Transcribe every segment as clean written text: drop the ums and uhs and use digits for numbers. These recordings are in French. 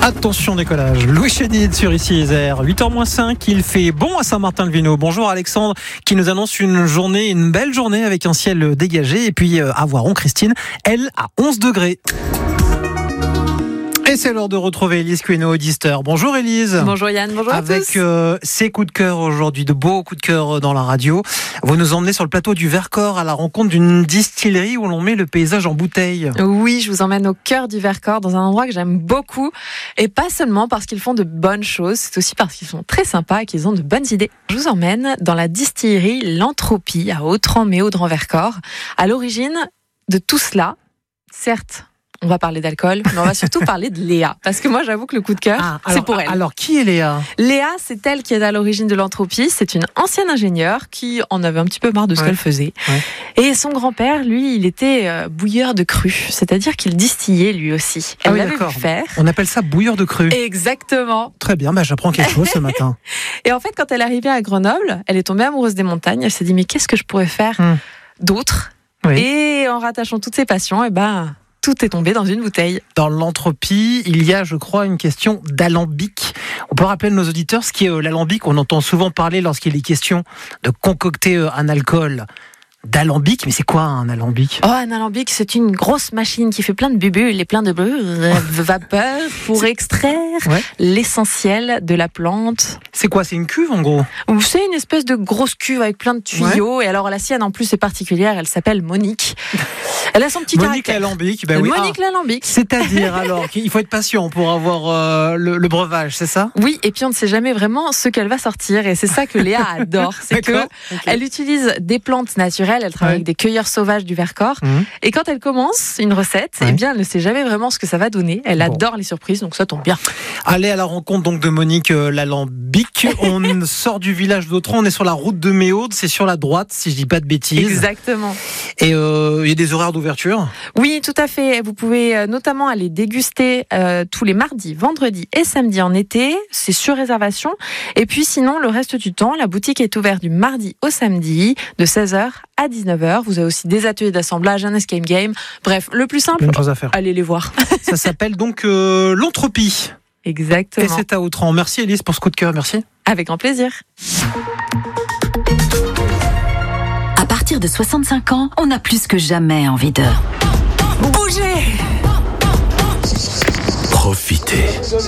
Attention décollage, Louis Chédid sur Ici Isère, 8h-5, il fait bon à Saint-Martin-le-Vineux. Bonjour Alexandre qui nous annonce une belle journée avec un ciel dégagé et puis à Voiron, Christine, elle à 11 degrés. Et c'est l'heure de retrouver Élise Queno, Dister. Bonjour Élise. Bonjour Yann, bonjour à tous. Avec ses coups de cœur aujourd'hui, de beaux coups de cœur dans la radio. Vous nous emmenez sur le plateau du Vercors à la rencontre d'une distillerie où l'on met le paysage en bouteille. Oui, je vous emmène au cœur du Vercors, dans un endroit que j'aime beaucoup. Et pas seulement parce qu'ils font de bonnes choses, c'est aussi parce qu'ils sont très sympas et qu'ils ont de bonnes idées. Je vous emmène dans la distillerie L'Entropie à Autran-Méaudre en Vercors. À l'origine de tout cela, certes, on va parler d'alcool, mais on va surtout parler de Léa. Parce que moi, j'avoue que le coup de cœur, c'est pour elle. Alors, qui est Léa ? Léa, c'est elle qui est à l'origine de l'Entropie. C'est une ancienne ingénieure qui en avait un petit peu marre de ce qu'elle faisait. Ouais. Et son grand-père, lui, il était bouilleur de cru. C'est-à-dire qu'il distillait lui aussi. Elle l'avait vu faire. On appelle ça bouilleur de cru. Exactement. Très bien, j'apprends quelque chose ce matin. Et en fait, quand elle est arrivée à Grenoble, elle est tombée amoureuse des montagnes. Elle s'est dit, mais qu'est-ce que je pourrais faire d'autre ? Et en rattachant toutes ses passions, tout est tombé dans une bouteille. Dans l'Entropie, il y a, je crois, une question d'alambic. On peut rappeler à nos auditeurs ce qui est l'alambic. On entend souvent parler lorsqu'il est question de concocter un alcool d'alambic. Mais c'est quoi un alambic ? Un alambic, c'est une grosse machine qui fait plein de bulles et plein de vapeur pour extraire l'essentiel de la plante. C'est quoi ? C'est une cuve en gros ? C'est une espèce de grosse cuve avec plein de tuyaux. Et alors la sienne en plus est particulière, elle s'appelle Monique. Elle a son petit Monique Lalambic. Monique Lalambic. C'est-à-dire alors qu'il faut être patient pour avoir le breuvage, c'est ça ? Oui, et puis on ne sait jamais vraiment ce qu'elle va sortir. Et c'est ça que Léa adore. C'est qu'elle utilise des plantes naturelles. Elle travaille avec des cueilleurs sauvages du Vercors. Et quand elle commence une recette, elle ne sait jamais vraiment ce que ça va donner. Elle adore les surprises, donc ça tombe bien. Allez à la rencontre donc de Monique Lalambic. On sort du village d'Autran, on est sur la route de Méaudre. C'est sur la droite, si je dis pas de bêtises. Exactement. Et il y a des horaires d'ouverture ? Oui, tout à fait. Vous pouvez notamment aller déguster tous les mardis, vendredis et samedis en été. C'est sur réservation. Et puis sinon, le reste du temps, la boutique est ouverte du mardi au samedi, de 16h à 19h. Vous avez aussi des ateliers d'assemblage, un escape game. Bref, le plus simple, allez les voir. Ça s'appelle donc l'Entropie. Exactement. Et c'est à Autran. Merci Élise pour ce coup de cœur, merci. Avec grand plaisir. À partir de 65 ans, on a plus que jamais envie de bouger, profiter,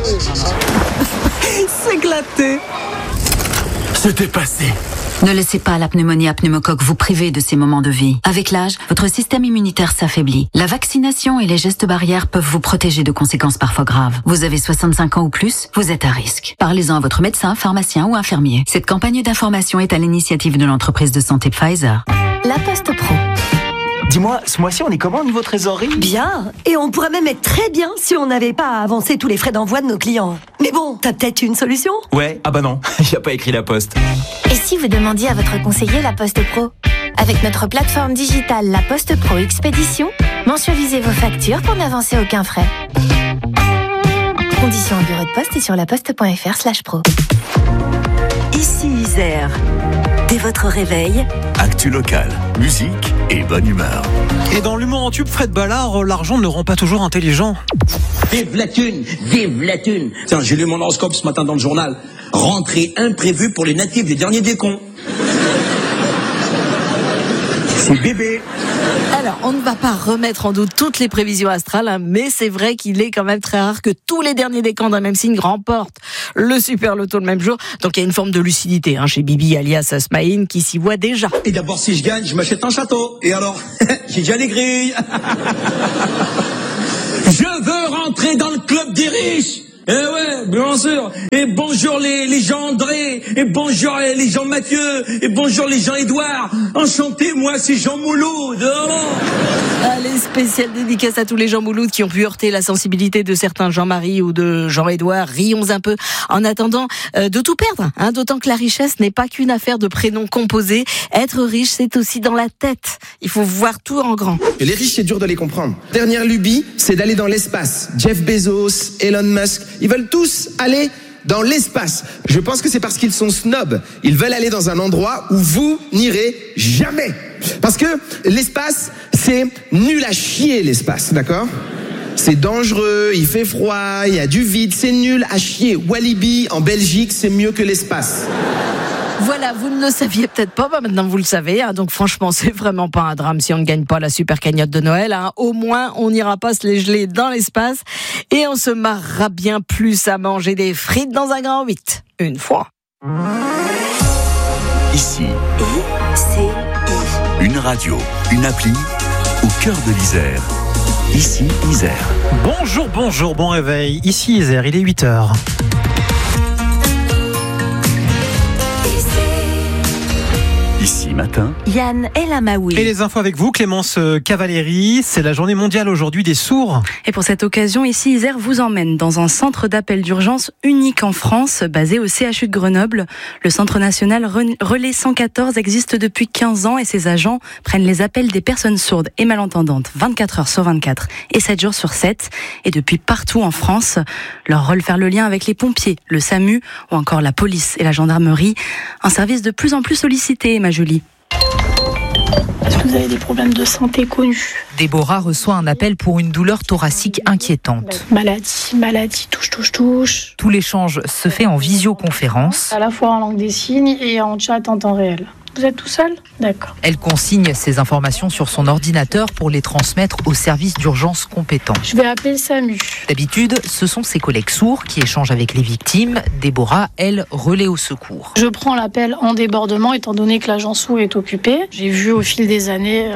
s'éclater, se dépasser. Ne laissez pas la pneumonie à pneumocoque vous priver de ces moments de vie. Avec l'âge, votre système immunitaire s'affaiblit. La vaccination et les gestes barrières peuvent vous protéger de conséquences parfois graves. Vous avez 65 ans ou plus, vous êtes à risque. Parlez-en à votre médecin, pharmacien ou infirmier. Cette campagne d'information est à l'initiative de l'entreprise de santé Pfizer. La Poste Pro. Dis-moi, ce mois-ci, on est comment au niveau trésorerie ? Bien. Et on pourrait même être très bien si on n'avait pas à avancer tous les frais d'envoi de nos clients. Mais bon, t'as peut-être une solution ? Ouais, non, il n'y a pas écrit La Poste. Et si vous demandiez à votre conseiller La Poste Pro ? Avec notre plateforme digitale La Poste Pro Expédition, mensualisez vos factures pour n'avancer aucun frais. Conditions en bureau de poste et sur laposte.fr/pro. Ici Isère. Dès votre réveil, actu locale, musique et bonne humeur. Et dans l'humour en tube, Fred Ballard, l'argent ne rend pas toujours intelligent. Vive la thune, vive la thune. Tiens, j'ai lu mon horoscope ce matin dans le journal. Rentrée imprévue pour les natifs des derniers des cons. C'est bébé. Alors, on ne va pas remettre en doute toutes les prévisions astrales, mais c'est vrai qu'il est quand même très rare que tous les derniers décans d'un même signe remportent le super loto le même jour. Donc il y a une forme de lucidité chez Bibi alias Smaïn qui s'y voit déjà. Et d'abord, si je gagne, je m'achète un château. Et alors, j'ai déjà les grilles. Je veux rentrer dans le club des riches. Eh ouais, bien sûr. Et bonjour les Jean-André, et bonjour les Jean-Mathieu, et bonjour les Jean-Édouard. Enchanté, moi c'est Jean Mouloud. Allez, spéciale dédicace à tous les Jean Mouloud qui ont pu heurter la sensibilité de certains Jean-Marie ou de Jean-Édouard. Rions un peu en attendant de tout perdre. D'autant que la richesse n'est pas qu'une affaire de prénoms composés. Être riche, c'est aussi dans la tête. Il faut voir tout en grand. Et les riches, c'est dur de les comprendre. Dernière lubie, c'est d'aller dans l'espace. Jeff Bezos, Elon Musk, ils veulent tous aller dans l'espace. Je pense que c'est parce qu'ils sont snobs. Ils veulent aller dans un endroit où vous n'irez jamais. Parce que l'espace, c'est nul à chier, l'espace, d'accord ? C'est dangereux, il fait froid, il y a du vide, c'est nul, à chier. Walibi, en Belgique, c'est mieux que l'espace. Voilà, vous ne le saviez peut-être pas, maintenant vous le savez. Donc franchement, c'est vraiment pas un drame si on ne gagne pas la super cagnotte de Noël. Au moins, on n'ira pas se les geler dans l'espace et on se marrera bien plus à manger des frites dans un grand 8. Une fois. Ici, une radio, une appli au cœur de l'Isère. Ici, Isère. Bonjour, bon réveil. Ici Isère, il est 8h. Ici matin, Yann Elamaoui. Et les infos avec vous, Clémence Cavalieri. C'est la journée mondiale aujourd'hui des sourds. Et pour cette occasion, ici Isère vous emmène dans un centre d'appel d'urgence unique en France, basé au CHU de Grenoble. Le Centre national Relais 114 existe depuis 15 ans et ses agents prennent les appels des personnes sourdes et malentendantes 24 heures sur 24 et 7 jours sur 7. Et depuis partout en France, leur rôle faire le lien avec les pompiers, le SAMU ou encore la police et la gendarmerie. Un service de plus en plus sollicité, Emma Julie. Est-ce que vous avez des problèmes de santé connus? Déborah reçoit un appel pour une douleur thoracique inquiétante. Maladie, touche. Tout l'échange se fait en visioconférence. À la fois en langue des signes et en chat en temps réel. Vous êtes tout seul? D'accord. Elle consigne ces informations sur son ordinateur pour les transmettre au service d'urgence compétent. Je vais appeler le SAMU. D'habitude, ce sont ses collègues sourds qui échangent avec les victimes. Déborah, elle, relaie au secours. Je prends l'appel en débordement étant donné que l'agent sourd est occupé. J'ai vu au fil des années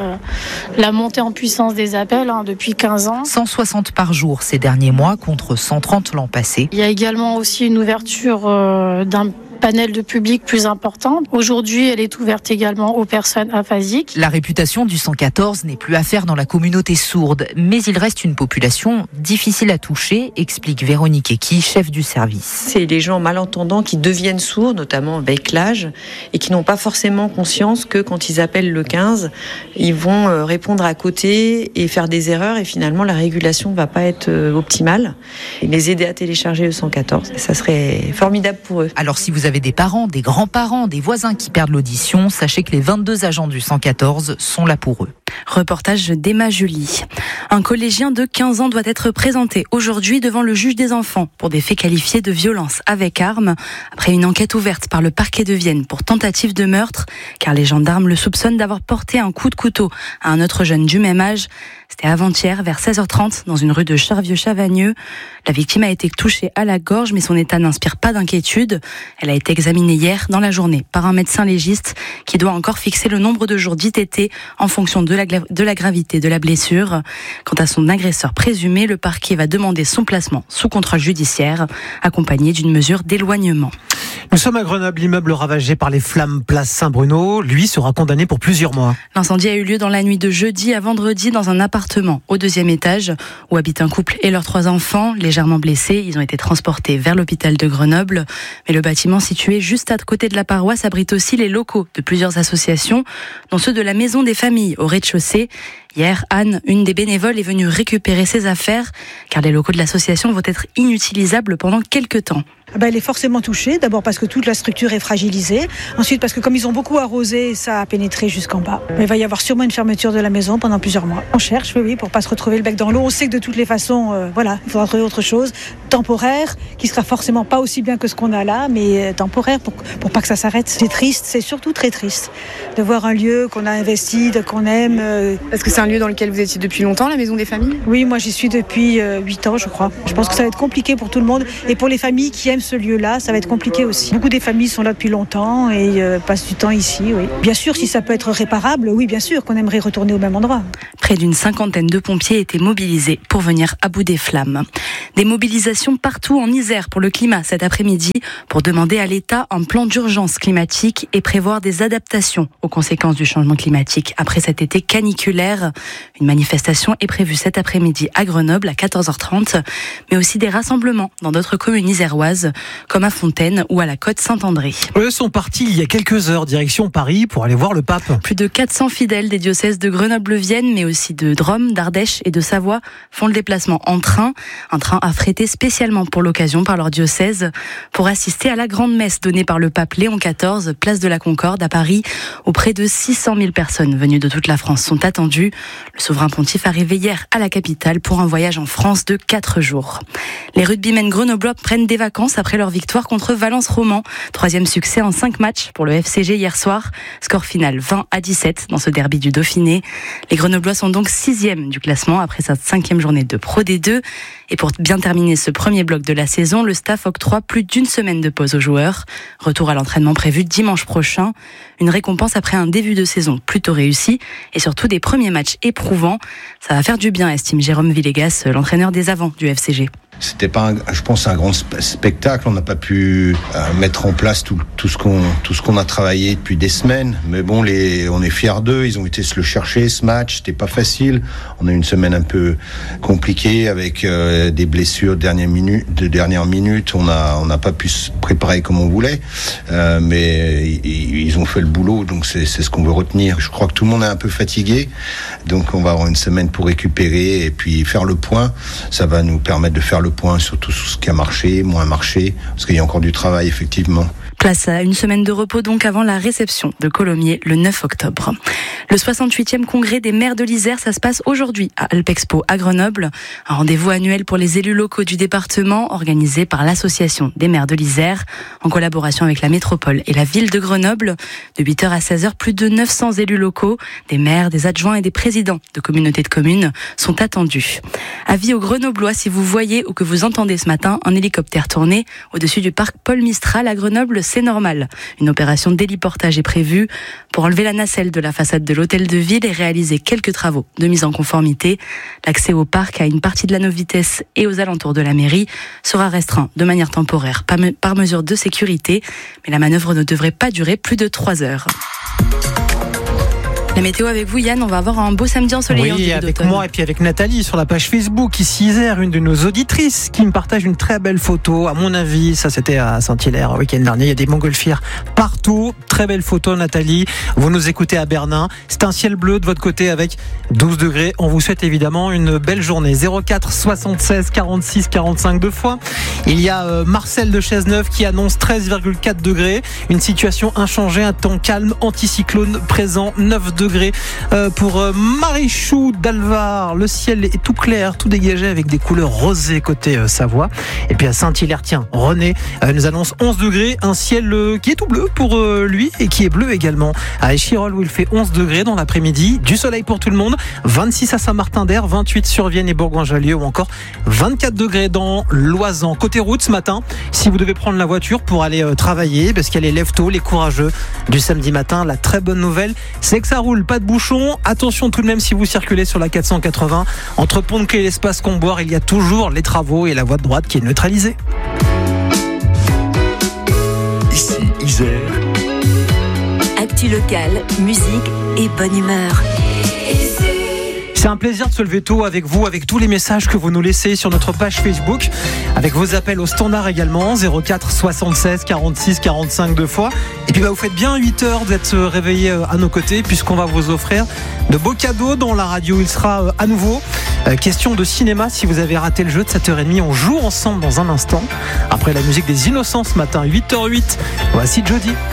la montée en puissance des appels depuis 15 ans. 160 par jour ces derniers mois contre 130 l'an passé. Il y a également aussi une ouverture d'un panel de public plus important. Aujourd'hui, elle est ouverte également aux personnes aphasiques. La réputation du 114 n'est plus à faire dans la communauté sourde, mais il reste une population difficile à toucher, explique Véronique Eki, chef du service. C'est les gens malentendants qui deviennent sourds, notamment avec l'âge, et qui n'ont pas forcément conscience que quand ils appellent le 15, ils vont répondre à côté et faire des erreurs, et finalement la régulation ne va pas être optimale. Et les aider à télécharger le 114, ça serait formidable pour eux. Alors si vous avez des parents, des grands-parents, des voisins qui perdent l'audition, sachez que les 22 agents du 114 sont là pour eux. Reportage d'Emma Julie. Un collégien de 15 ans doit être présenté aujourd'hui devant le juge des enfants pour des faits qualifiés de violence avec arme, après une enquête ouverte par le parquet de Vienne pour tentative de meurtre, car les gendarmes le soupçonnent d'avoir porté un coup de couteau à un autre jeune du même âge. C'était avant-hier, vers 16h30, dans une rue de Charvieux-Chavagneux. La victime a été touchée à la gorge, mais son état n'inspire pas d'inquiétude. Elle a été examinée hier dans la journée par un médecin légiste qui doit encore fixer le nombre de jours d'ITT en fonction de la gravité de la blessure. Quant à son agresseur présumé, le parquet va demander son placement sous contrôle judiciaire, accompagné d'une mesure d'éloignement. Nous sommes à Grenoble, l'immeuble ravagé par les flammes place Saint-Bruno, lui, sera condamné pour plusieurs mois. L'incendie a eu lieu dans la nuit de jeudi à vendredi dans un appartement au 2e étage où habitent un couple et leurs 3 enfants. Légèrement blessés, ils ont été transportés vers l'hôpital de Grenoble. Mais le bâtiment situé juste à côté de la paroisse abrite aussi les locaux de plusieurs associations, dont ceux de la Maison des Familles au rez-de-chaussée. Hier, Anne, une des bénévoles, est venue récupérer ses affaires car les locaux de l'association vont être inutilisables pendant quelques temps. Elle est forcément touchée, d'abord parce que toute la structure est fragilisée, ensuite parce que comme ils ont beaucoup arrosé, ça a pénétré jusqu'en bas. Il va y avoir sûrement une fermeture de la maison pendant plusieurs mois. On cherche, oui, pour pas se retrouver le bec dans l'eau. On sait que de toutes les façons, il faudra trouver autre chose, temporaire, qui sera forcément pas aussi bien que ce qu'on a là, mais temporaire pour pas que ça s'arrête. C'est triste, c'est surtout très triste de voir un lieu qu'on a investi, qu'on aime. Est-ce que c'est un lieu dans lequel vous étiez depuis longtemps, la Maison des Familles? Oui, moi j'y suis depuis 8 ans, je crois. Je pense que ça va être compliqué pour tout le monde et pour les familles qui aiment ce lieu-là, ça va être compliqué aussi. Beaucoup des familles sont là depuis longtemps et passent du temps ici, oui. Bien sûr, si ça peut être réparable, oui, bien sûr qu'on aimerait retourner au même endroit. Près d'une 50aine de pompiers étaient mobilisés pour venir à bout des flammes. Des mobilisations partout en Isère pour le climat cet après-midi pour demander à l'État un plan d'urgence climatique et prévoir des adaptations aux conséquences du changement climatique après cet été caniculaire. Une manifestation est prévue cet après-midi à Grenoble à 14h30, mais aussi des rassemblements dans d'autres communes iséroises comme à Fontaine ou à la Côte Saint-André. Eux sont partis il y a quelques heures direction Paris pour aller voir le pape. Plus de 400 fidèles des diocèses de Grenoble-Vienne, mais aussi de Drôme, d'Ardèche et de Savoie font le déplacement en train. Un train affrété spécialement pour l'occasion par leur diocèse pour assister à la grande messe donnée par le pape Léon XIV, place de la Concorde à Paris, où près de 600 000 personnes venues de toute la France sont attendues. Le souverain pontife arrivé hier à la capitale pour un voyage en France de 4 jours. Les rugbymen grenoblois prennent des vacances après leur victoire contre Valence Roman. 3e succès en 5 matchs pour le FCG hier soir. Score final 20-17 dans ce derby du Dauphiné. Les Grenoblois sont donc 6e du classement après sa 5e journée de Pro D2. Et pour bien terminer ce premier bloc de la saison, le staff octroie plus d'une semaine de pause aux joueurs. Retour à l'entraînement prévu dimanche prochain. Une récompense après un début de saison plutôt réussi et surtout des premiers matchs éprouvants. Ça va faire du bien, estime Jérôme Villegas, l'entraîneur des avants du FCG. C'était pas, je pense, un grand spectacle. On n'a pas pu mettre en place tout ce qu'on a travaillé depuis des semaines. Mais bon, on est fiers d'eux. Ils ont été se le chercher, ce match. C'était pas facile. On a eu une semaine un peu compliquée avec des blessures de dernière minute. On n'a pas pu se préparer comme on voulait. Mais ils ont fait le boulot. Donc c'est ce qu'on veut retenir. Je crois que tout le monde est un peu fatigué. Donc on va avoir une semaine pour récupérer et puis faire le point. Ça va nous permettre de faire le point sur tout ce qui a marché, moins marché, parce qu'il y a encore du travail, effectivement. Place à une semaine de repos donc avant la réception de Colomiers le 9 octobre. Le 68e congrès des maires de l'Isère, ça se passe aujourd'hui à Alpexpo à Grenoble. Un rendez-vous annuel pour les élus locaux du département organisé par l'Association des maires de l'Isère en collaboration avec la métropole et la ville de Grenoble. De 8h à 16h, plus de 900 élus locaux, des maires, des adjoints et des présidents de communautés de communes sont attendus. Avis aux Grenoblois si vous voyez ou que vous entendez ce matin un hélicoptère tourner au-dessus du parc Paul Mistral à Grenoble, c'est normal. Une opération d'héliportage est prévue pour enlever la nacelle de la façade de l'hôtel de ville et réaliser quelques travaux de mise en conformité. L'accès au parc à une partie de la Novitesse et aux alentours de la mairie sera restreint de manière temporaire par mesure de sécurité, mais la manœuvre ne devrait pas durer plus de 3 heures. La météo avec vous, Yann, on va avoir un beau samedi ensoleillé. Oui, avec moi et puis avec Nathalie sur la page Facebook, ici Isère, une de nos auditrices qui me partage une très belle photo. À mon avis, ça c'était à Saint-Hilaire le week-end dernier. Il y a des montgolfières partout. Très belle photo, Nathalie. Vous nous écoutez à Bernin. C'est un ciel bleu de votre côté avec 12 degrés. On vous souhaite évidemment une belle journée. 04 76 46 45 deux fois. Il y a Marcel de Chesneuf qui annonce 13,4 degrés. Une situation inchangée, un temps calme, anticyclone présent, 9 degrés pour Marichou d'Alvar. Le ciel est tout clair, tout dégagé avec des couleurs rosées côté Savoie. Et puis à Saint-Hilaire, tiens, René nous annonce 11 degrés, un ciel qui est tout bleu pour lui et qui est bleu également. À Échirolles où il fait 11 degrés dans l'après-midi, du soleil pour tout le monde, 26 à Saint-Martin-d'Air, 28 sur Vienne et Bourgoin-Jallieu ou encore 24 degrés dans l'Oisan. Côté route ce matin, si vous devez prendre la voiture pour aller travailler, parce qu'il y a les lève-tôt, les courageux du samedi matin, la très bonne nouvelle, c'est que ça roule, pas de bouchons. Attention tout de même si vous circulez sur la 480 entre Pont-de-Clé et l'Espace Comboire, il y a toujours les travaux et la voie de droite qui est neutralisée. Ici Isère. Actu locale, musique et bonne humeur. C'est un plaisir de se lever tôt avec vous, avec tous les messages que vous nous laissez sur notre page Facebook, avec vos appels au standard également, 04 76 46 45 deux fois. Et puis vous faites bien 8h d'être réveillés à nos côtés, puisqu'on va vous offrir de beaux cadeaux dans la radio. Il sera à nouveau question de cinéma. Si vous avez raté le jeu de 7h30, on joue ensemble dans un instant. Après la musique des Innocents ce matin, 8h08, voici Jody.